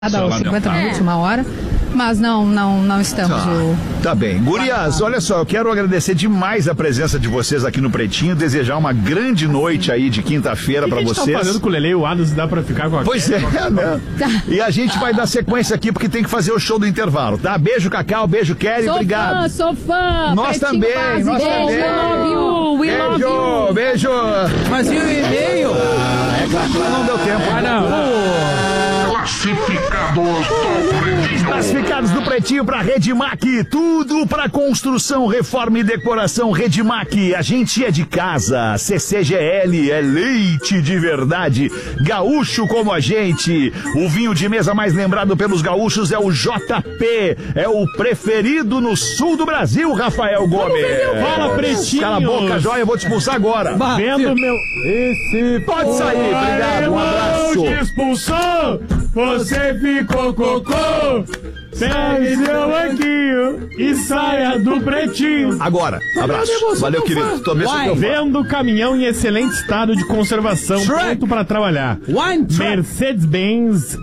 aos 50 minutos, uma hora, mas não estamos. Tá bem. Gurias, olha só, eu quero agradecer demais a presença de vocês aqui no Pretinho, desejar uma grande noite aí de quinta-feira pra vocês. Tá fazendo com o Lelê e o Adams, dá pra ficar com a... Pois é, né? E a gente vai dar sequência aqui porque tem que fazer o show do intervalo, tá? Beijo, Cacau, beijo, Kelly, obrigado. Sou fã. Nós também, nós também. Beijo. Mas e o e-mail? É claro que não deu tempo. Classificados do Pretinho pra Redmac, tudo pra construção, reforma e decoração. Redmac, a gente é de casa. CCGL é leite de verdade. Gaúcho como a gente. O vinho de mesa mais lembrado pelos gaúchos é o JP. É o preferido no sul do Brasil, Rafael Gomes. Fala, Pretinho. Cala a boca, joia, eu vou te expulsar agora. Vendo meu... Pode sair, obrigado, um abraço. Expulsão, você ficou cocô. Pegue seu banquinho e saia do Pretinho. Agora, abraço. Valeu, querido. Tomei seu teu fã. Vendo caminhão em excelente estado de conservação, pronto para trabalhar. Mercedes-Benz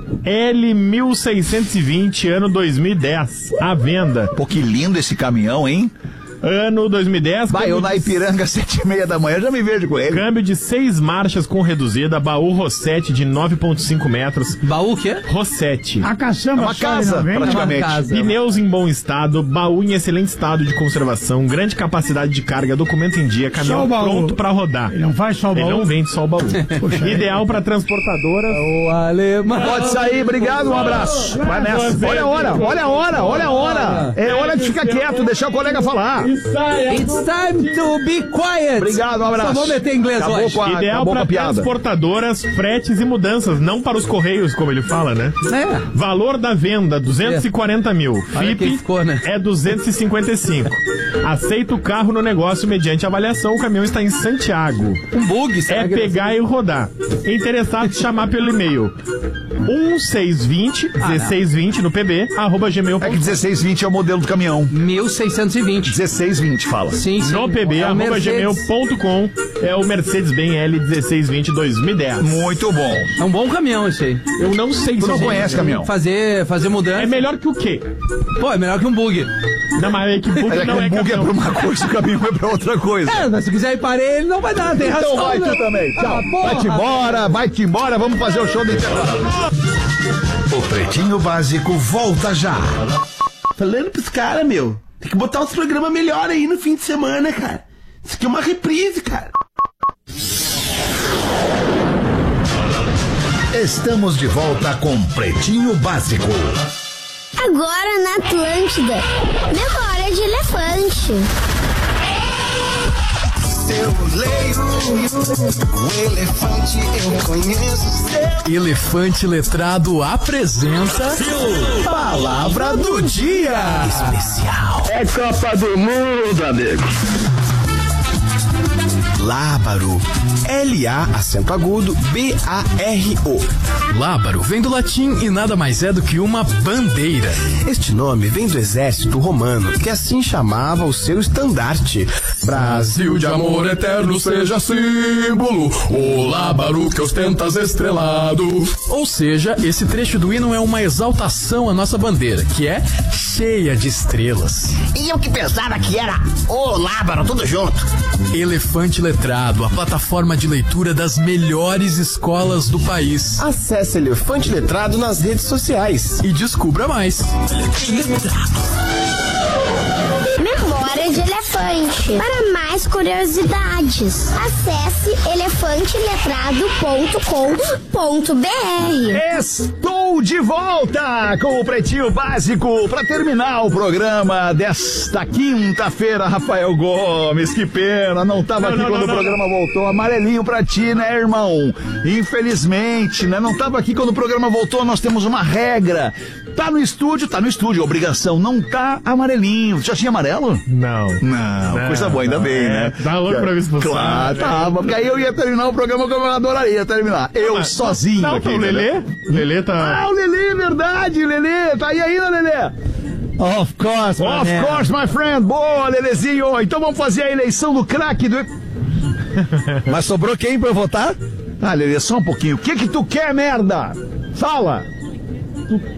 L1620, ano 2010, à venda. Pô, que lindo esse caminhão, hein? Ano 2010. Vai, eu na Ipiranga, 7h30 da manhã, já me vejo com ele. Câmbio de 6 marchas com reduzida, baú Rossetti de 9,5 metros. Baú o quê? Rossetti. A caçamba É uma casa, praticamente. Pneus em bom estado, baú em excelente estado de conservação, grande capacidade de carga, documento em dia, caminhão pronto pra rodar. Ele não faz só o baú? Ele não vende só o baú. Ideal pra transportadoras. O alemão. Pode sair, obrigado, um abraço. Vai nessa. Olha a hora. É hora de ficar quieto, deixar o colega falar. It's time to be quiet. Obrigado, um abraço. Só vou meter inglês hoje. Ideal para transportadoras, fretes e mudanças, não para os correios, como ele fala, né? É. Valor da venda, 240 mil. FIP ficou, né? é 255. Aceita o carro no negócio mediante avaliação. O caminhão está em Santiago. Um bug, É pegar e rodar. Interessado, chamar pelo e-mail 1620 no pb, @gmail.com. É que 1620 é o modelo do caminhão. 1620. 1620, fala. Sim. No pb, @gmail.com. É o Mercedes-Benz L1620 2010. Muito bom. É um bom caminhão esse aí. Eu não sei Tu se não eu conhece caminhão? Fazer mudança. É melhor que o quê? Pô, é melhor que um bug. Não, mas é que bug É que não o é bug é caminhão. pra uma coisa, o caminhão é pra outra coisa. É, mas se quiser ir para ele, não vai dar, tem razão. Então vai né? tu também. Tchau. Vai-te embora, vamos fazer o show do intervalo. O Pretinho Básico volta já. Falando pros caras, meu, tem que botar uns programas melhor aí no fim de semana, cara. Isso aqui é uma reprise, cara. Estamos de volta com Pretinho Básico. Agora na Atlântida, memória de elefante. Eu leio o elefante, eu conheço seu. Elefante Letrado apresenta Palavra do Dia Especial. É Copa do Mundo, amigo. Lábaro. L-A, acento agudo, B-A-R-O. Lábaro vem do latim e nada mais é do que uma bandeira. Este nome vem do exército romano, que assim chamava o seu estandarte. Brasil de amor eterno seja símbolo, o lábaro que ostentas estrelado. Ou seja, esse trecho do hino é uma exaltação à nossa bandeira, que é cheia de estrelas. E eu que pensava que era o lábaro, tudo junto. Elefante Letrado, a plataforma de leitura das melhores escolas do país. Acesse Elefante Letrado nas redes sociais E descubra mais. Memória de elefante. Para mais curiosidades, acesse elefanteletrado.com.br. Estou de volta com o Pretinho Básico para terminar o programa desta quinta-feira. Rafael Gomes, que pena, não estava aqui quando o programa voltou. Amarelinho pra ti, né, irmão? Infelizmente, né? Não estava aqui quando o programa voltou. Nós temos uma regra. Tá no estúdio, obrigação. Não tá amarelinho. Já tinha amarelo? Não, Coisa boa, ainda bem, né? Tá louco pra me expulsar. Claro, tava. Porque aí eu ia terminar o programa como eu adoraria terminar. Eu sozinho não, aqui. o Lelê? Lelê tá... Ah, o Lelê, verdade, Lelê. Tá aí ainda, Lelê? Of course, my friend. Boa, Lelezinho. Então vamos fazer a eleição do craque do... Mas sobrou quem pra eu votar? Ah, Lelê, só um pouquinho. O que tu quer, merda? Fala. tu